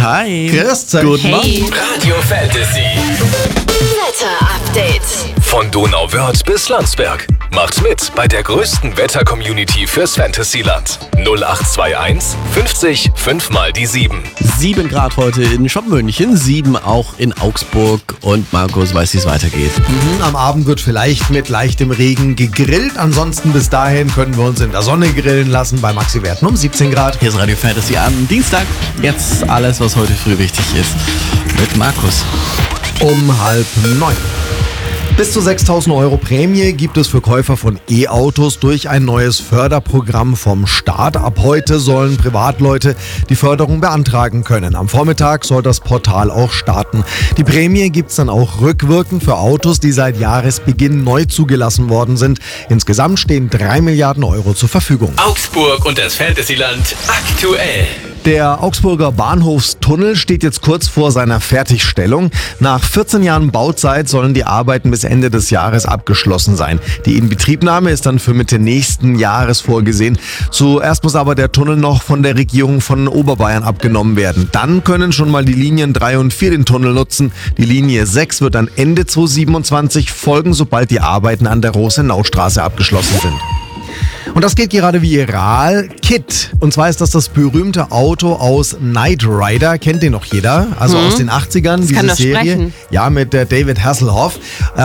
Hi. Grüß euch. Guten Morgen. Hey. Radio Fantasy. Wetter-Update. Von Donauwörth bis Landsberg. Macht mit bei der größten Wetter-Community fürs Fantasyland. 0821 50 5 mal die 7. 7 Grad heute in Schoppmünchen, 7 auch in Augsburg. Und Markus weiß, wie es weitergeht. Am Abend wird vielleicht mit leichtem Regen gegrillt. Ansonsten bis dahin können wir uns in der Sonne grillen lassen bei Maxi-Werten um 17 Grad. Hier ist Radio Fantasy am Dienstag. Jetzt alles, was heute früh wichtig ist. Mit Markus. Um 8:30. Bis zu 6.000 Euro Prämie gibt es für Käufer von E-Autos durch ein neues Förderprogramm vom Staat. Ab heute sollen Privatleute die Förderung beantragen können. Am Vormittag soll das Portal auch starten. Die Prämie gibt es dann auch rückwirkend für Autos, die seit Jahresbeginn neu zugelassen worden sind. Insgesamt stehen 3 Milliarden Euro zur Verfügung. Augsburg und das Fantasyland aktuell. Der Augsburger Bahnhofstunnel steht jetzt kurz vor seiner Fertigstellung. Nach 14 Jahren Bauzeit sollen die Arbeiten bis Ende des Jahres abgeschlossen sein. Die Inbetriebnahme ist dann für Mitte nächsten Jahres vorgesehen. Zuerst muss aber der Tunnel noch von der Regierung von Oberbayern abgenommen werden. Dann können schon mal die Linien 3 und 4 den Tunnel nutzen. Die Linie 6 wird dann Ende 2027 folgen, sobald die Arbeiten an der Rosenaustraße abgeschlossen sind. Und das geht gerade viral. KITT. Und zwar ist das berühmte Auto aus Knight Rider. Kennt den noch jeder? Also aus den 80ern, diese kann doch Serie. sprechen. Ja, mit der David Hasselhoff.